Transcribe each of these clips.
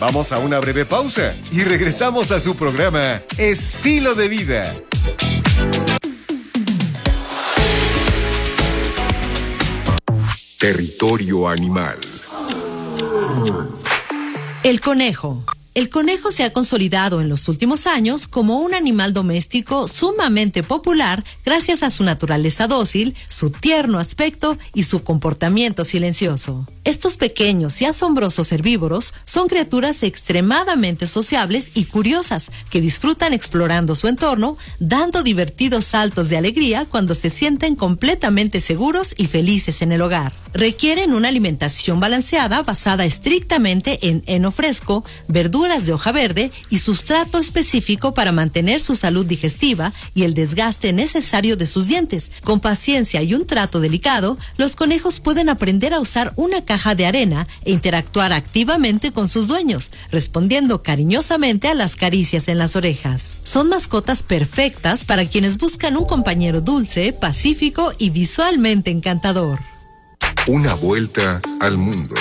Vamos a una breve pausa y regresamos a su programa Estilo de Vida. Territorio animal. El conejo. El conejo se ha consolidado en los últimos años como un animal doméstico sumamente popular gracias a su naturaleza dócil, su tierno aspecto y su comportamiento silencioso. Estos pequeños y asombrosos herbívoros son criaturas extremadamente sociables y curiosas que disfrutan explorando su entorno, dando divertidos saltos de alegría cuando se sienten completamente seguros y felices en el hogar. Requieren una alimentación balanceada basada estrictamente en heno fresco, verduras de hoja verde y sustrato específico para mantener su salud digestiva y el desgaste necesario de sus dientes. Con paciencia y un trato delicado, los conejos pueden aprender a usar una caja de arena e interactuar activamente con sus dueños, respondiendo cariñosamente a las caricias en las orejas. Son mascotas perfectas para quienes buscan un compañero dulce, pacífico y visualmente encantador. Una vuelta al mundo.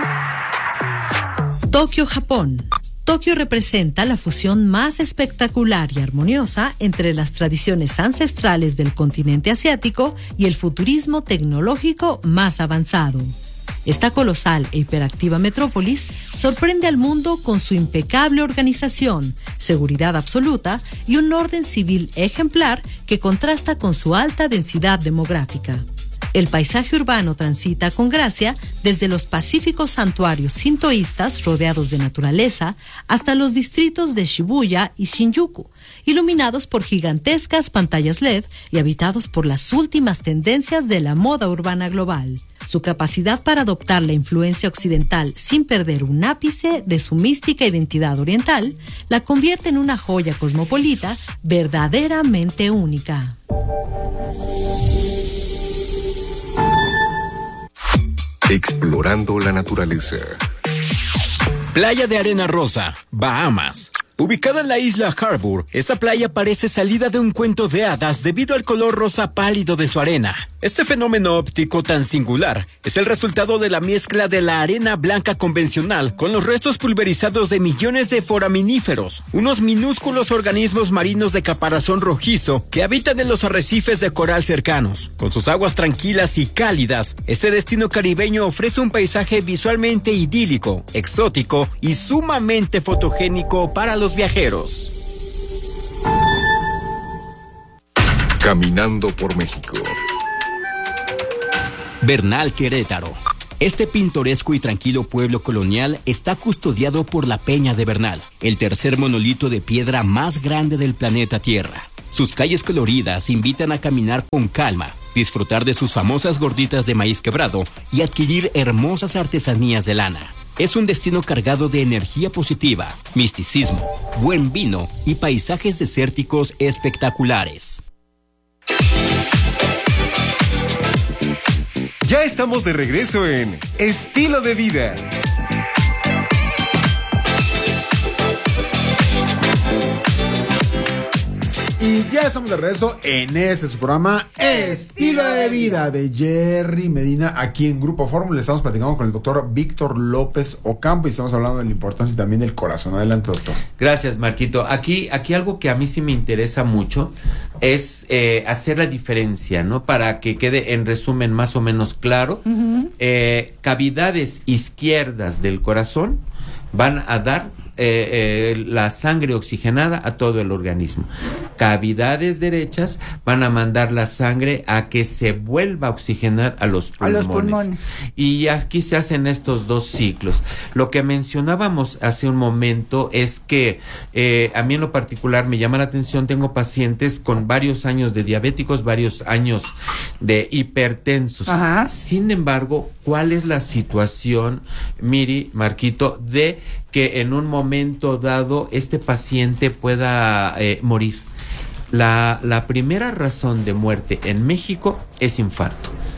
Tokio, Japón. Tokio representa la fusión más espectacular y armoniosa entre las tradiciones ancestrales del continente asiático y el futurismo tecnológico más avanzado. Esta colosal e hiperactiva metrópolis sorprende al mundo con su impecable organización, seguridad absoluta y un orden civil ejemplar que contrasta con su alta densidad demográfica. El paisaje urbano transita con gracia desde los pacíficos santuarios sintoístas rodeados de naturaleza hasta los distritos de Shibuya y Shinjuku, iluminados por gigantescas pantallas LED y habitados por las últimas tendencias de la moda urbana global. Su capacidad para adoptar la influencia occidental sin perder un ápice de su mística identidad oriental la convierte en una joya cosmopolita verdaderamente única. Explorando la naturaleza. Playa de Arena Rosa, Bahamas. Ubicada en la isla Harbour, esta playa parece salida de un cuento de hadas debido al color rosa pálido de su arena. Este fenómeno óptico tan singular es el resultado de la mezcla de la arena blanca convencional con los restos pulverizados de millones de foraminíferos, unos minúsculos organismos marinos de caparazón rojizo que habitan en los arrecifes de coral cercanos. Con sus aguas tranquilas y cálidas, este destino caribeño ofrece un paisaje visualmente idílico, exótico y sumamente fotogénico para los viajeros. Caminando por México. Bernal, Querétaro. Este pintoresco y tranquilo pueblo colonial está custodiado por la Peña de Bernal, el tercer monolito de piedra más grande del planeta Tierra. Sus calles coloridas invitan a caminar con calma, disfrutar de sus famosas gorditas de maíz quebrado y adquirir hermosas artesanías de lana. Es un destino cargado de energía positiva, misticismo, buen vino y paisajes desérticos espectaculares. Ya estamos de regreso en Estilo de Vida. Y ya estamos de regreso en su programa Estilo de Vida de Jerry Medina aquí en Grupo Fórmula. Estamos platicando con el doctor Víctor López Ocampo y estamos hablando de la importancia también del corazón. Adelante, doctor. Gracias, Marquito. Aquí algo que a mí sí me interesa mucho es hacer la diferencia, ¿no? Para que quede en resumen más o menos claro. Cavidades izquierdas del corazón van a dar la sangre oxigenada a todo el organismo. Cavidades derechas van a mandar la sangre a que se vuelva a oxigenar a los pulmones. Y aquí se hacen estos dos ciclos. Lo que mencionábamos hace un momento es que a mí en lo particular me llama la atención, tengo pacientes con varios años de diabéticos, varios años de hipertensos. Ajá. Sin embargo, ¿cuál es la situación, Miri, Marquito, de que en un momento dado este paciente pueda morir? La primera razón de muerte en México es infarto.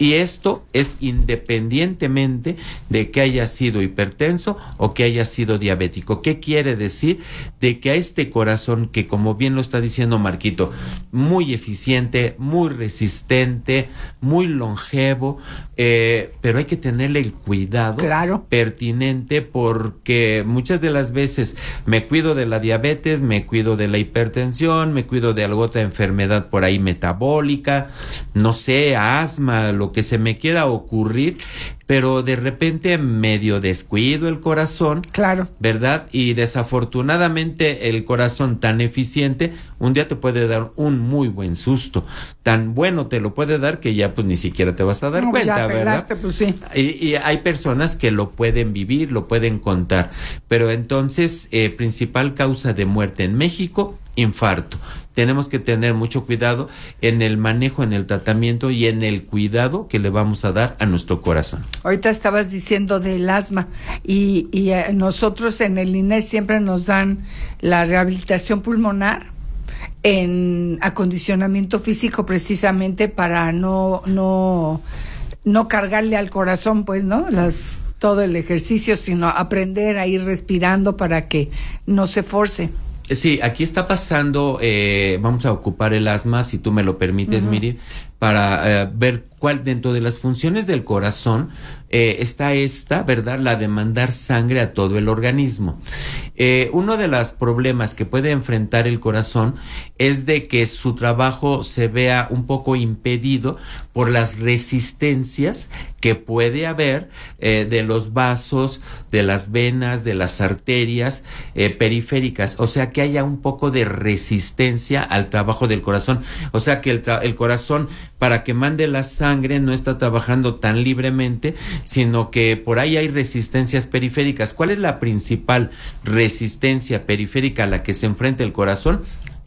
Y esto es independientemente de que haya sido hipertenso o que haya sido diabético. ¿Qué quiere decir? De que a este corazón, que como bien lo está diciendo Marquito, muy eficiente, muy resistente, muy longevo, pero hay que tenerle el cuidado pertinente, porque muchas de las veces me cuido de la diabetes, me cuido de la hipertensión, me cuido de alguna otra enfermedad por ahí metabólica, no sé, asma, lo que se me quiera ocurrir, pero de repente medio descuido el corazón, ¿verdad? Y desafortunadamente el corazón tan eficiente un día te puede dar un muy buen susto, tan bueno te lo puede dar que ya pues ni siquiera te vas a dar cuenta, ¿verdad? Pues sí. Y hay personas que lo pueden vivir, lo pueden contar, pero entonces principal causa de muerte en México, infarto. Tenemos que tener mucho cuidado en el manejo, en el tratamiento y en el cuidado que le vamos a dar a nuestro corazón. Ahorita estabas diciendo del asma y nosotros en el INES siempre nos dan la rehabilitación pulmonar en acondicionamiento físico, precisamente para no cargarle al corazón, pues, ¿no? Todo el ejercicio, sino aprender a ir respirando para que no se force. Sí, aquí está pasando, vamos a ocupar el asma, si tú me lo permites, Miri, para ver cuál dentro de las funciones del corazón está esta, ¿verdad? La de mandar sangre a todo el organismo. Uno de los problemas que puede enfrentar el corazón es de que su trabajo se vea un poco impedido por las resistencias que puede haber de los vasos, de las venas, de las arterias periféricas, o sea que haya un poco de resistencia al trabajo del corazón, o sea que el corazón, para que mande la sangre, no está trabajando tan libremente, sino que por ahí hay resistencias periféricas. ¿Cuál es la principal resistencia periférica a la que se enfrenta el corazón?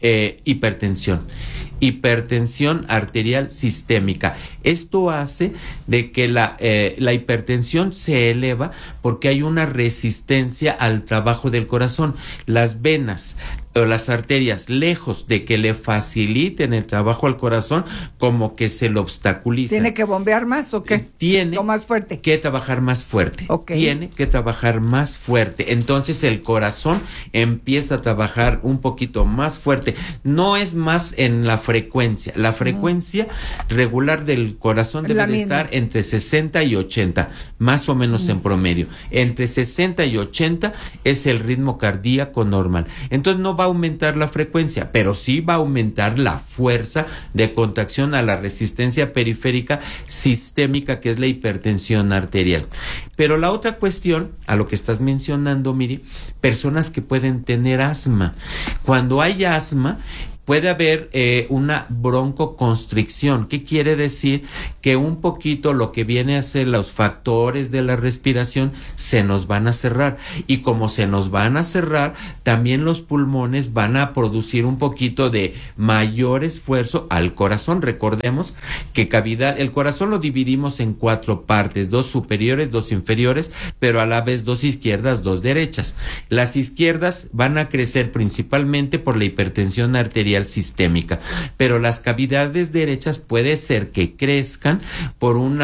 Hipertensión arterial sistémica. Esto hace de que la hipertensión se eleva porque hay una resistencia al trabajo del corazón. Las venas o las arterias, lejos de que le faciliten el trabajo al corazón, como que se lo obstaculizan. ¿Tiene que bombear más o qué? Tiene ¿O más fuerte? Que trabajar más fuerte. Okay. Tiene que trabajar más fuerte. Entonces el corazón empieza a trabajar un poquito más fuerte. No es más en la frecuencia. La frecuencia regular del corazón debe de estar entre 60 y 80, más o menos en promedio. Entre 60 y 80 es el ritmo cardíaco normal. Entonces no va a aumentar la frecuencia, pero sí va a aumentar la fuerza de contracción a la resistencia periférica sistémica, que es la hipertensión arterial. Pero la otra cuestión, a lo que estás mencionando, Miri, personas que pueden tener asma. Cuando hay asma, puede haber una broncoconstricción. ¿Qué quiere decir? Que un poquito lo que viene a ser los factores de la respiración se nos van a cerrar. Y como se nos van a cerrar, también los pulmones van a producir un poquito de mayor esfuerzo al corazón. Recordemos que el corazón lo dividimos en 4 partes, 2 superiores, 2 inferiores, pero a la vez 2 izquierdas, 2 derechas. Las izquierdas van a crecer principalmente por la hipertensión arterial sistémica, pero las cavidades derechas puede ser que crezcan por un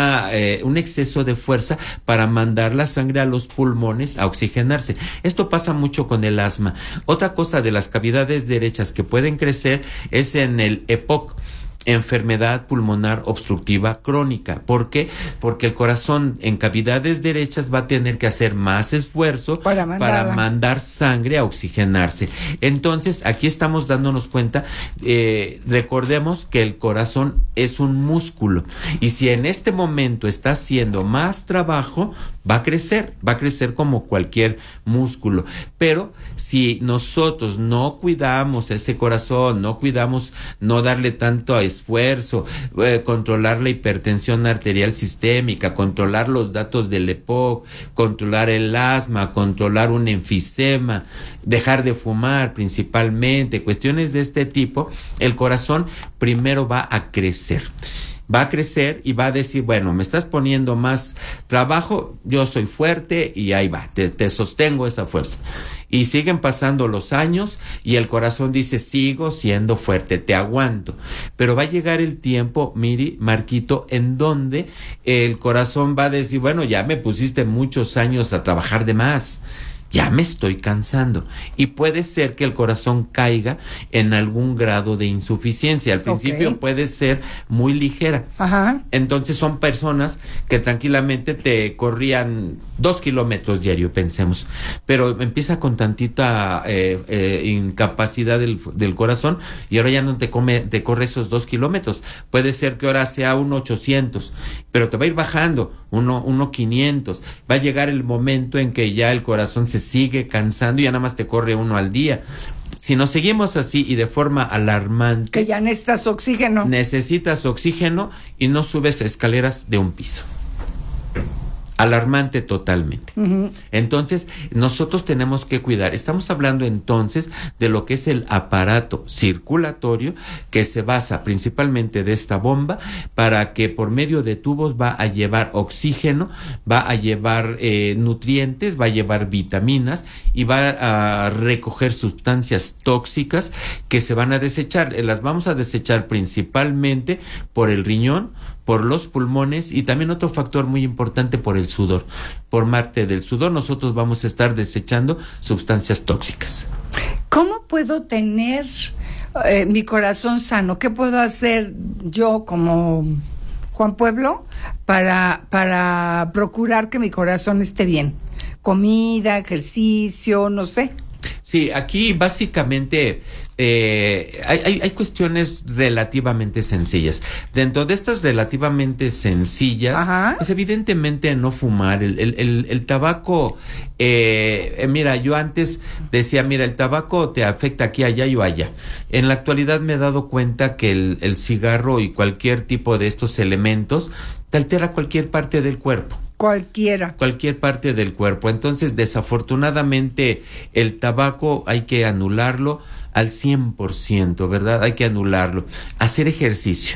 exceso de fuerza para mandar la sangre a los pulmones a oxigenarse. Esto pasa mucho con el asma. Otra cosa de las cavidades derechas que pueden crecer es en el EPOC, enfermedad pulmonar obstructiva crónica. ¿Por qué? Porque el corazón en cavidades derechas va a tener que hacer más esfuerzo para mandar sangre a oxigenarse. Entonces, aquí estamos dándonos cuenta, recordemos que el corazón es un músculo, y si en este momento está haciendo más trabajo, va a crecer como cualquier músculo. Pero si nosotros no cuidamos ese corazón, no cuidamos no darle tanto esfuerzo, controlar la hipertensión arterial sistémica, controlar los datos del EPOC, controlar el asma, controlar un enfisema, dejar de fumar principalmente, cuestiones de este tipo, el corazón primero va a crecer. va a crecer y va a decir, bueno, me estás poniendo más trabajo, yo soy fuerte y ahí va, te sostengo esa fuerza. Y siguen pasando los años y el corazón dice, sigo siendo fuerte, te aguanto. Pero va a llegar el tiempo, Miri, Marquito, en donde el corazón va a decir, bueno, ya me pusiste muchos años a trabajar de más. Ya me estoy cansando. Y puede ser que el corazón caiga en algún grado de insuficiencia. Al principio puede ser muy ligera. Ajá. Entonces son personas que tranquilamente te corrían 2 kilómetros diario, pensemos. Pero empieza con tantita incapacidad del corazón y ahora ya no te corre esos 2 kilómetros. Puede ser que ahora sea 1,800, pero te va a ir bajando, 1,500. Va a llegar el momento en que ya el corazón se sigue cansando y ya nada más te corre 1 al día. Si nos seguimos así y de forma alarmante, que ya necesitas oxígeno. Necesitas oxígeno y no subes escaleras de un piso. Alarmante totalmente. Uh-huh. Entonces, nosotros tenemos que cuidar. Estamos hablando entonces de lo que es el aparato circulatorio, que se basa principalmente de esta bomba, para que por medio de tubos va a llevar oxígeno, va a llevar nutrientes, va a llevar vitaminas y va a recoger sustancias tóxicas que se van a desechar. Las vamos a desechar principalmente por el riñón, por los pulmones y también otro factor muy importante, por el sudor. Por parte del sudor nosotros vamos a estar desechando sustancias tóxicas. ¿Cómo puedo tener mi corazón sano? ¿Qué puedo hacer yo como Juan Pueblo para procurar que mi corazón esté bien? Comida, ejercicio, no sé. Sí, aquí básicamente hay cuestiones relativamente sencillas. Dentro de estas relativamente sencillas, ajá, pues evidentemente no fumar. El tabaco, mira, yo antes decía, mira, el tabaco te afecta aquí, allá y allá. En la actualidad me he dado cuenta que el cigarro y cualquier tipo de estos elementos te altera cualquier parte del cuerpo. Cualquier parte del cuerpo. Entonces, desafortunadamente, el tabaco hay que anularlo al 100%, ¿verdad? Hay que anularlo. Hacer ejercicio,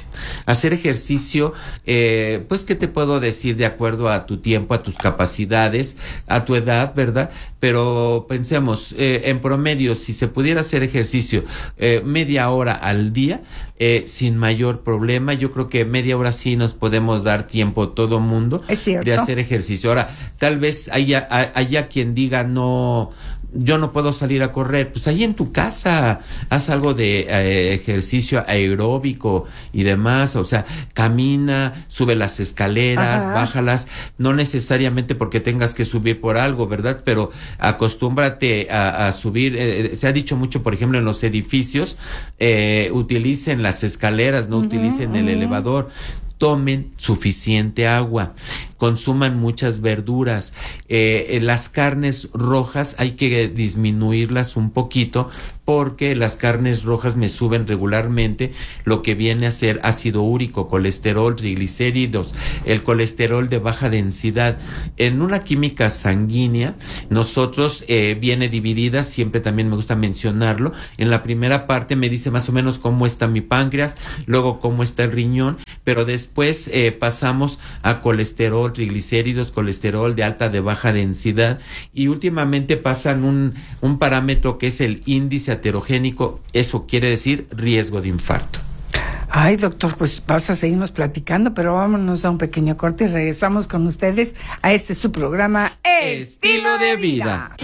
pues, ¿qué te puedo decir? De acuerdo a tu tiempo, a tus capacidades, a tu edad, ¿verdad? Pero pensemos, en promedio, si se pudiera hacer ejercicio media hora al día, sin mayor problema, yo creo que media hora sí nos podemos dar tiempo todo mundo de hacer ejercicio. Ahora, tal vez haya quien diga, no, yo no puedo salir a correr. Pues ahí en tu casa haz algo de ejercicio aeróbico y demás, o sea, camina, sube las escaleras, ajá, bájalas, no necesariamente porque tengas que subir por algo, ¿verdad? Pero acostúmbrate a subir. Se ha dicho mucho, por ejemplo, en los edificios, utilicen las escaleras, no utilicen el elevador. Tomen suficiente agua, consuman muchas verduras, las carnes rojas hay que disminuirlas un poquito, porque las carnes rojas me suben regularmente lo que viene a ser ácido úrico, colesterol, triglicéridos, el colesterol de baja densidad. En una química sanguínea, nosotros viene dividida, siempre también me gusta mencionarlo. En la primera parte me dice más o menos cómo está mi páncreas, luego cómo está el riñón, pero después pasamos a colesterol, triglicéridos, colesterol de alta, de baja densidad, y últimamente pasan un parámetro que es el índice aterogénico. Eso quiere decir riesgo de infarto. Ay, doctor, pues vas a seguirnos platicando, pero vámonos a un pequeño corte y regresamos con ustedes a su programa Estilo de Vida.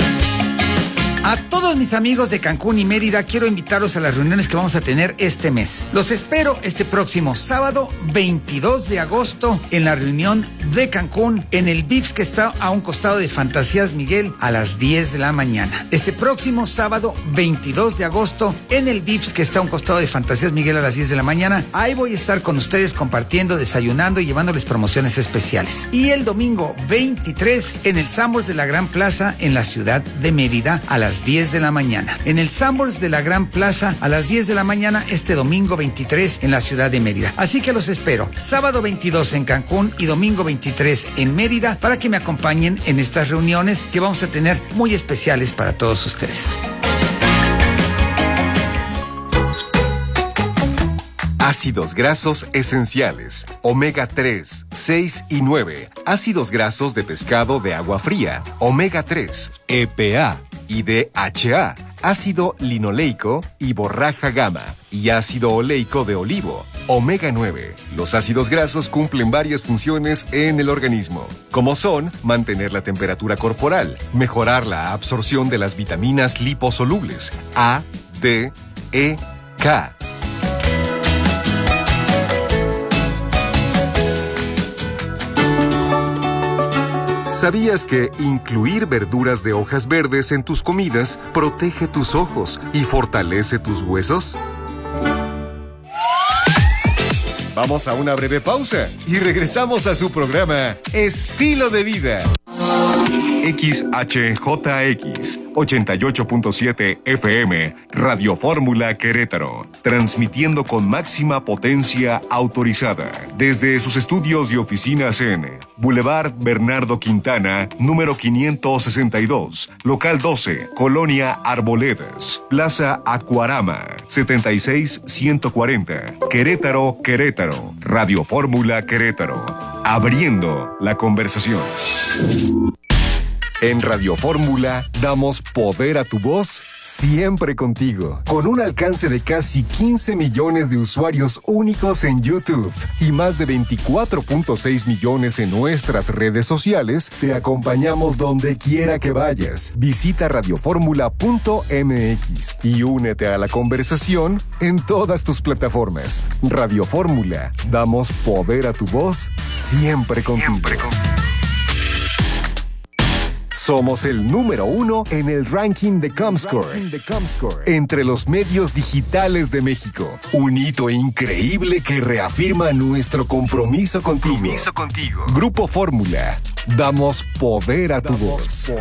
A todos mis amigos de Cancún y Mérida, quiero invitarlos a las reuniones que vamos a tener este mes. Los espero este próximo sábado 22 de agosto en la reunión de Cancún, en el VIPS que está a un costado de Fantasías Miguel, a las 10 de la mañana. Este próximo sábado 22 de agosto en el VIPS que está a un costado de Fantasías Miguel, a las 10 de la mañana. Ahí voy a estar con ustedes compartiendo, desayunando y llevándoles promociones especiales. Y el domingo 23 en el Sanborns de la Gran Plaza en la ciudad de Mérida, a las 10 de la mañana. En el Sanborns de la Gran Plaza a las 10 de la mañana este domingo 23 en la ciudad de Mérida. Así que los espero sábado 22 en Cancún y domingo 23 en Mérida para que me acompañen en estas reuniones que vamos a tener muy especiales para todos ustedes. Ácidos grasos esenciales, omega 3, 6 y 9. Ácidos grasos de pescado de agua fría, omega 3, EPA y DHA. Ácido linoleico y borraja gamma. Y ácido oleico de olivo, omega 9. Los ácidos grasos cumplen varias funciones en el organismo, como son mantener la temperatura corporal, mejorar la absorción de las vitaminas liposolubles A, D, E, K. ¿Sabías que incluir verduras de hojas verdes en tus comidas protege tus ojos y fortalece tus huesos? Vamos a una breve pausa y regresamos a su programa Estilo de Vida. XHJX 88.7 FM, Radio Fórmula Querétaro, transmitiendo con máxima potencia autorizada desde sus estudios y oficinas en Boulevard Bernardo Quintana, número 562, local 12, Colonia Arboledas, Plaza Acuarama, 76140, Querétaro, Querétaro, Radio Fórmula Querétaro, abriendo la conversación. En Radio Fórmula damos poder a tu voz siempre contigo. Con un alcance de casi 15 millones de usuarios únicos en YouTube y más de 24.6 millones en nuestras redes sociales, te acompañamos donde quiera que vayas. Visita radioformula.mx y únete a la conversación en todas tus plataformas. Radio Fórmula, damos poder a tu voz siempre contigo. Somos el número 1 en el ranking de Comscore entre los medios digitales de México. Un hito increíble que reafirma nuestro compromiso contigo. Grupo Fórmula. Damos poder a tu voz.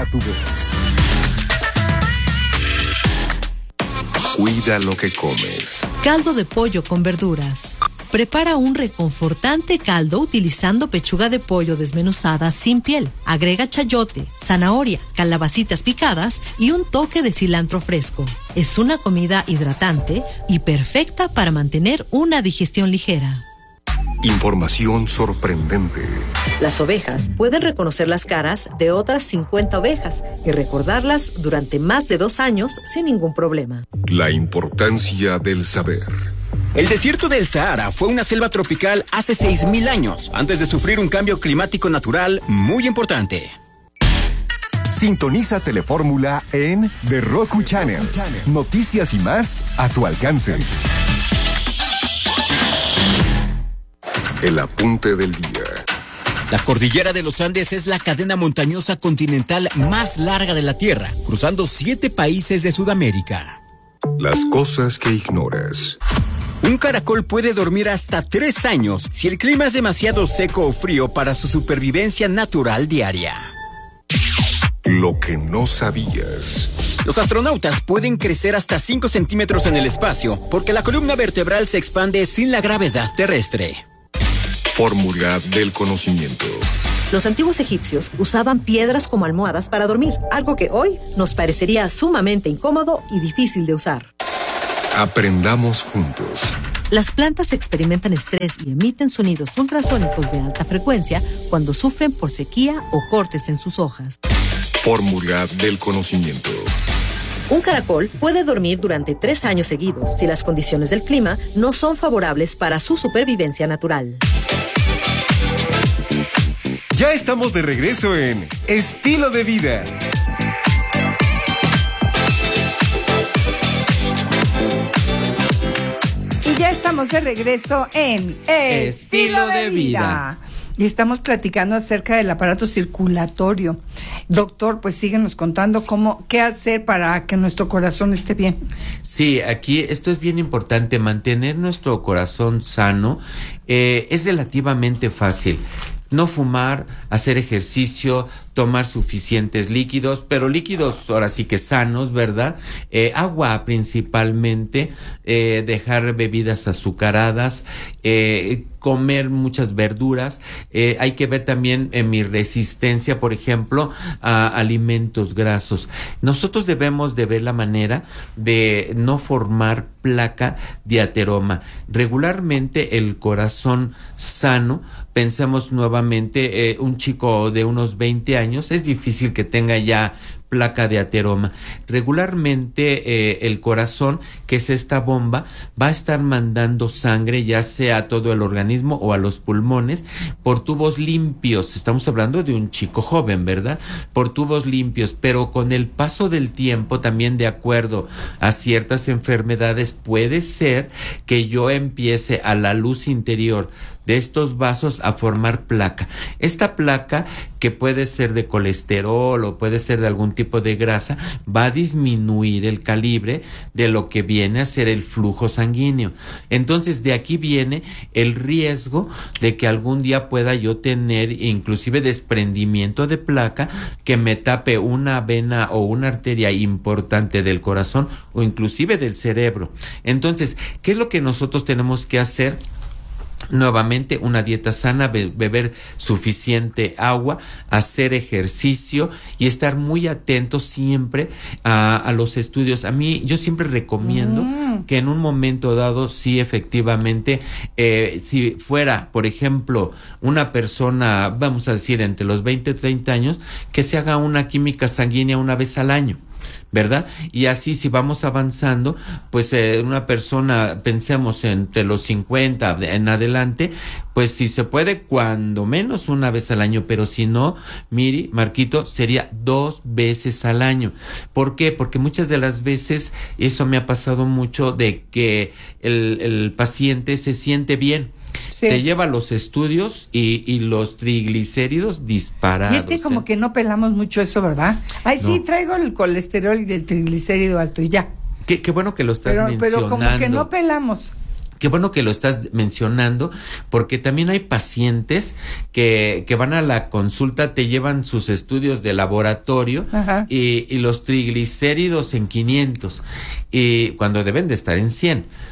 Cuida lo que comes. Caldo de pollo con verduras. Prepara un reconfortante caldo utilizando pechuga de pollo desmenuzada sin piel. Agrega chayote, zanahoria, calabacitas picadas y un toque de cilantro fresco. Es una comida hidratante y perfecta para mantener una digestión ligera. Información sorprendente. Las ovejas pueden reconocer las caras de otras 50 ovejas y recordarlas durante más de 2 años sin ningún problema. La importancia del saber. El desierto del Sahara fue una selva tropical hace 6.000 años, antes de sufrir un cambio climático natural muy importante. Sintoniza Telefórmula en The Roku Channel. Noticias y más a tu alcance. El apunte del día. La cordillera de los Andes es la cadena montañosa continental más larga de la Tierra, cruzando 7 países de Sudamérica. Las cosas que ignoras. Un caracol puede dormir hasta 3 años si el clima es demasiado seco o frío para su supervivencia natural diaria. Lo que no sabías. Los astronautas pueden crecer hasta 5 centímetros en el espacio porque la columna vertebral se expande sin la gravedad terrestre. Fórmula del conocimiento. Los antiguos egipcios usaban piedras como almohadas para dormir, algo que hoy nos parecería sumamente incómodo y difícil de usar. Aprendamos juntos. Las plantas experimentan estrés y emiten sonidos ultrasónicos de alta frecuencia cuando sufren por sequía o cortes en sus hojas. Fórmula del conocimiento. Un caracol puede dormir durante 3 años seguidos si las condiciones del clima no son favorables para su supervivencia natural. Ya estamos de regreso en Estilo de Vida. Ya estamos de regreso en Estilo de Vida. Y estamos platicando acerca del aparato circulatorio. Doctor, pues síguenos contando qué hacer para que nuestro corazón esté bien. Sí, aquí esto es bien importante, mantener nuestro corazón sano es relativamente fácil. No fumar, hacer ejercicio, tomar suficientes líquidos, pero líquidos ahora sí que sanos, ¿verdad? Agua principalmente, dejar bebidas azucaradas, comer muchas verduras. Hay que ver también mi resistencia, por ejemplo, a alimentos grasos. Nosotros debemos de ver la manera de no formar placa de ateroma. Regularmente el corazón sano, pensemos nuevamente, un chico de unos 20 años, es difícil que tenga ya placa de ateroma. Regularmente el corazón, que es esta bomba, va a estar mandando sangre ya sea a todo el organismo o a los pulmones por tubos limpios. Estamos hablando de un chico joven, ¿verdad? Por tubos limpios, pero con el paso del tiempo, también de acuerdo a ciertas enfermedades, puede ser que yo empiece a la luz interior de estos vasos a formar placa. Esta placa, que puede ser de colesterol o puede ser de algún tipo de grasa, va a disminuir el calibre de lo que viene a ser el flujo sanguíneo. Entonces, de aquí viene el riesgo de que algún día pueda yo tener inclusive desprendimiento de placa que me tape una vena o una arteria importante del corazón o inclusive del cerebro. Entonces, ¿qué es lo que nosotros tenemos que hacer? Nuevamente, una dieta sana, beber suficiente agua, hacer ejercicio y estar muy atentos siempre a los estudios. A mí, yo siempre recomiendo que en un momento dado, sí, efectivamente, si fuera, por ejemplo, una persona, vamos a decir, entre los 20 y 30 años, que se haga una química sanguínea una vez al año, ¿verdad? Y así, si vamos avanzando, pues una persona, pensemos entre los 50 en adelante, pues si se puede, cuando menos una vez al año, pero si no, Miri, Marquito, sería 2 veces al año. ¿Por qué? Porque muchas de las veces, eso me ha pasado mucho, de que el paciente se siente bien. Sí. Te lleva los estudios y los triglicéridos disparados. Y es que como que no pelamos mucho eso, ¿verdad? Ay, no. Sí, traigo el colesterol y el triglicérido alto y ya. Qué bueno que lo estás mencionando. Pero como que no pelamos. Qué bueno que lo estás mencionando, porque también hay pacientes que van a la consulta, te llevan sus estudios de laboratorio y los triglicéridos en 500, y cuando deben de estar en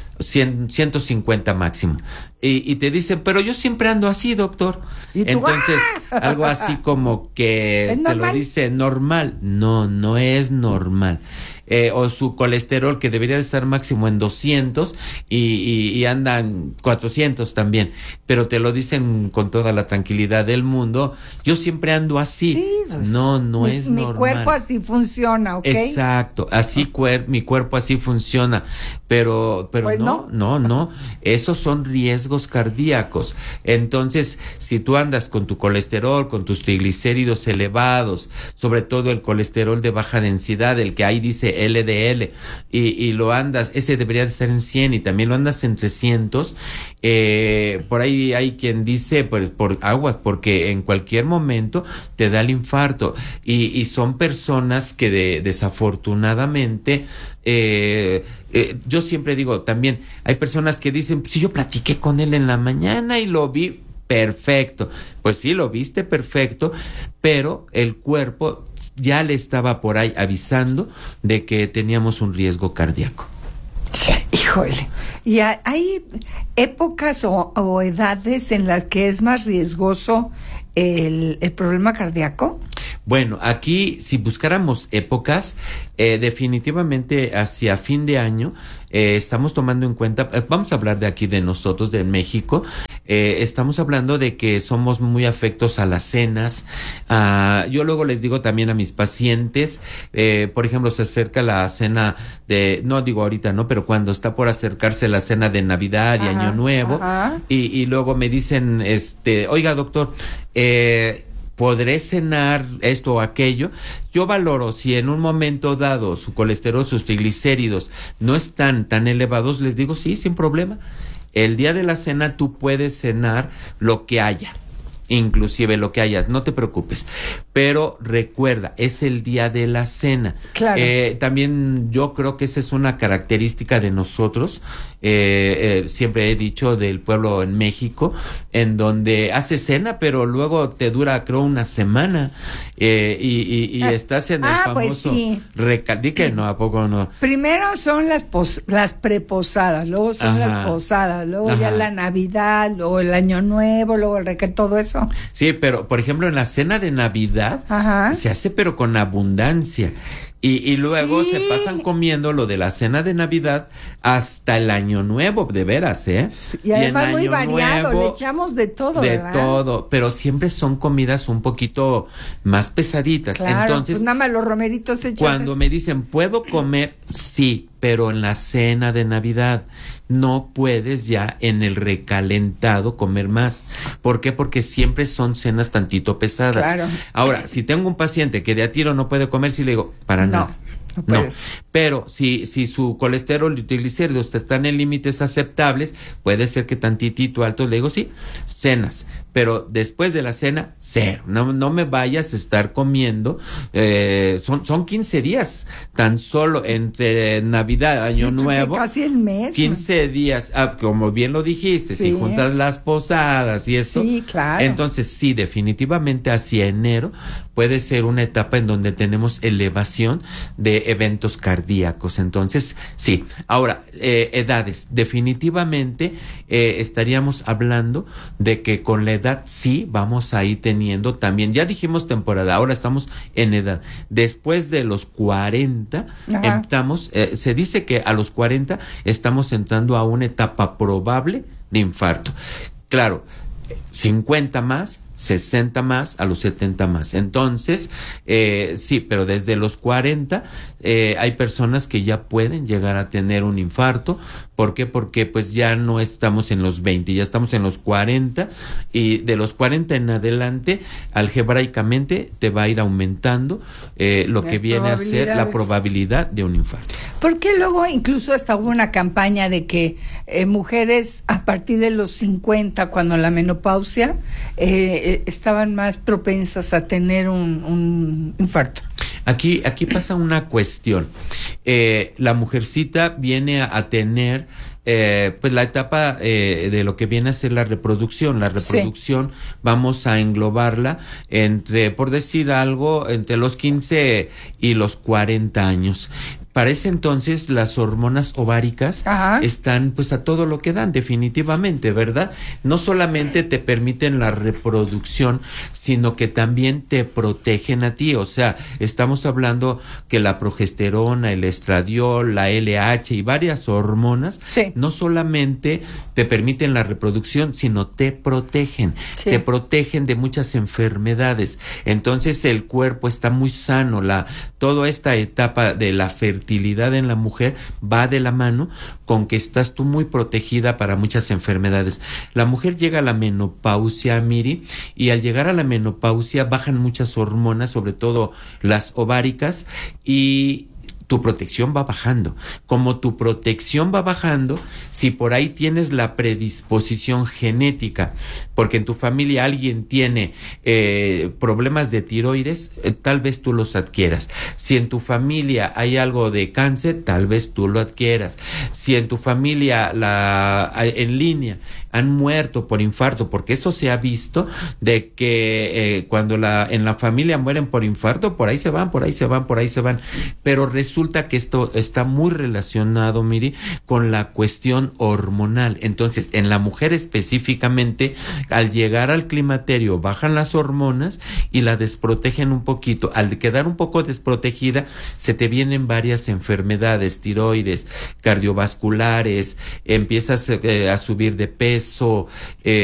150 máximo. Y te dicen, pero yo siempre ando así, doctor. Entonces, algo así como que te lo dice normal. No es normal. O su colesterol, que debería de estar máximo en 200 y andan 400 también, pero te lo dicen con toda la tranquilidad del mundo. Yo siempre ando así. Sí, no es normal. Mi cuerpo así funciona, ¿ok? Exacto, así mi cuerpo así funciona, pero pues no, esos son riesgos cardíacos. Entonces, si tú andas con tu colesterol, con tus triglicéridos elevados, sobre todo el colesterol de baja densidad, el que ahí dice LDL, y lo andas, ese debería de estar en 100 y también lo andas en 300, por ahí hay quien dice por agua, porque en cualquier momento te da el infarto, y son personas que desafortunadamente, yo siempre digo también, hay personas que dicen, si yo platiqué con él en la mañana y lo vi perfecto. Pues sí, lo viste perfecto, pero el cuerpo ya le estaba por ahí avisando de que teníamos un riesgo cardíaco. Híjole, ¿y hay épocas o edades en las que es más riesgoso el problema cardíaco? Bueno, aquí si buscáramos épocas, definitivamente hacia fin de año, estamos tomando en cuenta, vamos a hablar de aquí de nosotros, de México, estamos hablando de que somos muy afectos a las cenas. Yo luego les digo también a mis pacientes, por ejemplo, se acerca la cena no digo ahorita, no, pero cuando está por acercarse la cena de Navidad y Año Nuevo, y luego me dicen, oiga, doctor, ¿podré cenar esto o aquello? Yo valoro, si en un momento dado su colesterol, sus triglicéridos no están tan elevados, les digo, sí, sin problema. El día de la cena tú puedes cenar lo que haya. inclusive lo que hayas, no te preocupes. Pero recuerda, es el día de la cena. Claro. También yo creo que esa es una característica de nosotros, siempre he dicho, del pueblo en México, en donde haces cena, pero luego te dura, creo, una semana, y estás en el famoso pues sí. Di que no, ¿a poco no? Primero son las preposadas, luego son las posadas, luego ya la Navidad, luego el Año Nuevo, luego el todo eso. Sí, pero por ejemplo en la cena de Navidad se hace pero con abundancia. Y luego se pasan comiendo lo de la cena de Navidad hasta el Año Nuevo, de veras, ¿eh? Y además muy variado, le echamos de todo, ¿verdad? De todo, pero siempre son comidas un poquito más pesaditas. Claro, entonces, pues nada más los romeritos se echan. Cuando me dicen, ¿puedo comer? Sí, pero en la cena de Navidad. No puedes ya en el recalentado comer más. ¿Por qué? Porque siempre son cenas tantito pesadas. Claro. Ahora, si tengo un paciente que de a tiro no puede comer, sí le digo, para nada. No, pero si su colesterol y triglicéridos están en límites aceptables, puede ser que tantitito alto, le digo sí, cenas, pero después de la cena, cero, no me vayas a estar comiendo, son 15 días, tan solo entre Navidad, Año Nuevo, casi el mes, 15 días, como bien lo dijiste, si juntas las posadas y esto, claro. Entonces sí, definitivamente hacia enero puede ser una etapa en donde tenemos elevación de eventos cardíacos. Entonces, sí. Ahora, edades. Definitivamente estaríamos hablando de que con la edad sí vamos a ir teniendo también, ya dijimos temporada, ahora estamos en edad. Después de los 40, se dice que a los 40 estamos entrando a una etapa probable de infarto. Claro, 50 más, 60 más, a los 70 más. Entonces, sí, pero desde los 40 hay personas que ya pueden llegar a tener un infarto. ¿Por qué? Porque pues ya no estamos en los 20, ya estamos en los 40, y de los 40 en adelante, algebraicamente te va a ir aumentando lo que viene a ser la probabilidad de un infarto. Porque luego incluso hasta hubo una campaña de que mujeres a partir de los 50, cuando la menopausia, estaban más propensas a tener un infarto. Aquí pasa una cuestión. La mujercita viene a tener pues la etapa de lo que viene a ser la reproducción. La reproducción vamos a englobarla entre, por decir algo, entre los 15 y los 40 años. Para ese entonces las hormonas ováricas están pues a todo lo que dan, definitivamente, ¿verdad? No solamente te permiten la reproducción, sino que también te protegen a ti. O sea, estamos hablando que la progesterona, el estradiol, la LH y varias hormonas no solamente te permiten la reproducción, sino te protegen. Te protegen de muchas enfermedades. Entonces el cuerpo está muy sano. Toda esta etapa de la fertilidad en la mujer va de la mano con que estás tú muy protegida para muchas enfermedades. La mujer llega a la menopausia, Miri, y al llegar a la menopausia bajan muchas hormonas, sobre todo las ováricas, y tu protección va bajando. Como tu protección va bajando, si por ahí tienes la predisposición genética, porque en tu familia alguien tiene problemas de tiroides, tal vez tú los adquieras. Si en tu familia hay algo de cáncer, tal vez tú lo adquieras. Si en tu familia en línea han muerto por infarto, porque eso se ha visto, de que cuando en la familia mueren por infarto, por ahí se van, pero resulta que esto está muy relacionado, Miri, con la cuestión hormonal. Entonces, en la mujer específicamente, al llegar al climaterio, bajan las hormonas y la desprotegen un poquito. Al quedar un poco desprotegida, se te vienen varias enfermedades, tiroides, cardiovasculares, empiezas a subir de peso,